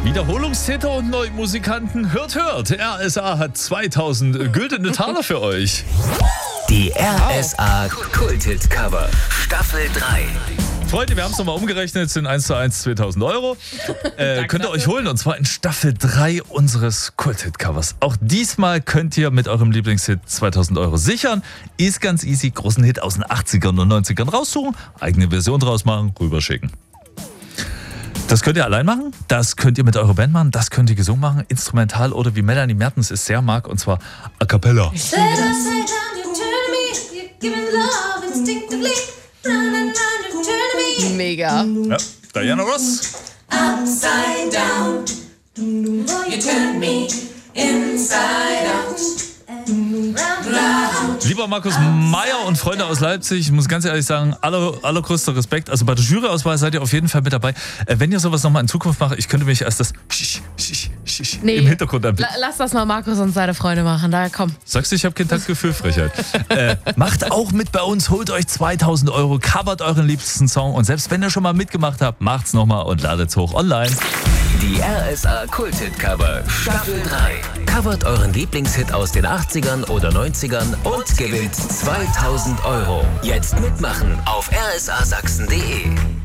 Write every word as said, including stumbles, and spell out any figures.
Wiederholungstäter und Neumusikanten, hört, hört. R S A hat zweitausend güldene Taler für euch. Die R S A Kulthit Cover Staffel drei. Freunde, wir haben es nochmal umgerechnet, sind eins zu eins zweitausend Euro. Äh, könnt ihr euch holen, und zwar in Staffel drei unseres Kulthit-Covers. Auch diesmal könnt ihr mit eurem Lieblingshit zweitausend Euro sichern. Ist ganz easy, großen Hit aus den achtzigern und neunzigern raussuchen, eigene Version draus machen, rüberschicken. Das könnt ihr allein machen, das könnt ihr mit eurer Band machen, das könnt ihr gesungen machen, instrumental oder wie Melanie Mertens es sehr mag, und zwar a cappella. Mega. Ja, Diana Ross. Upside down, you turn me inside out. Lieber Markus Meyer und Freunde aus Leipzig, ich muss ganz ehrlich sagen, aller, allergrößter Respekt. Also bei der Juryauswahl seid ihr auf jeden Fall mit dabei. Äh, wenn ihr sowas nochmal in Zukunft macht, ich könnte mich erst das Nee, im Hintergrund anbieten. La- lass das mal Markus und seine Freunde machen. Da komm. Sagst du, ich habe kein Taktgefühl, Frechheit. äh, macht auch mit bei uns, holt euch zweitausend Euro, covert euren liebsten Song und selbst wenn ihr schon mal mitgemacht habt, macht's nochmal und ladet's hoch online. Die R S A Kulthit Cover Staffel drei. Covert euren Lieblingshit aus den achtzigern oder neunzigern und gewinnt zweitausend Euro. Jetzt mitmachen auf r s a sachsen punkt d e.